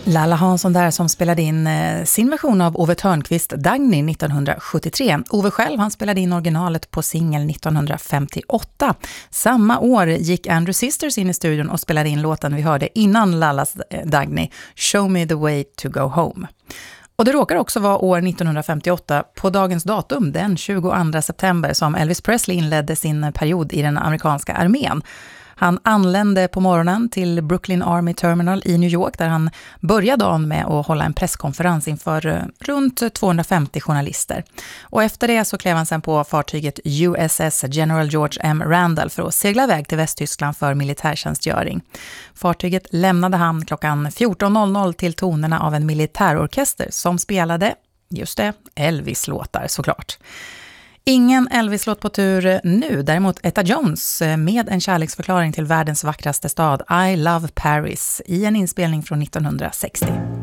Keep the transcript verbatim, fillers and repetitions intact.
Lalla Hansson där som spelade in eh, sin version av Ove Thörnqvist Dagny nittonhundrasjuttiotre. Ove själv han spelade in originalet på singel nittonhundrafemtioåtta. Samma år gick Andrew Sisters in i studion och spelade in låten vi hörde innan Lallas eh, Dagny, Show Me the Way to Go Home. Och det råkar också vara år nittonhundrafemtioåtta på dagens datum, den tjugoandra september, som Elvis Presley inledde sin period i den amerikanska armén. Han anlände på morgonen till Brooklyn Army Terminal i New York där han började dagen med att hålla en presskonferens inför runt tvåhundrafemtio journalister. Och efter det så klev han sen på fartyget U S S General George M. Randall för att segla iväg till Västtyskland för militärtjänstgöring. Fartyget lämnade hamn klockan fjorton noll noll till tonerna av en militärorkester som spelade, just det, Elvis-låtar såklart. Ingen Elvis-låt på tur nu, däremot Etta Jones med en kärleksförklaring till världens vackraste stad, I Love Paris, i en inspelning från nittonhundrasextio.